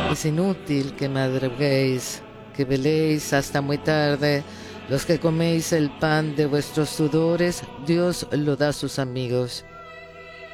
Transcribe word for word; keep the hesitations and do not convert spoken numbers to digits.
Es inútil que madruguéis, que veléis hasta muy tarde. Los que coméis el pan de vuestros sudores, Dios lo da a sus amigos.